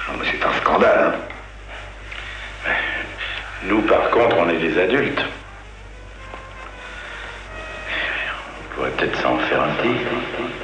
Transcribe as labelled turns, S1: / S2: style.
S1: Non, mais c'est un scandale, hein.
S2: Nous, par contre, on est des adultes. On pourrait peut-être s'en faire un petit.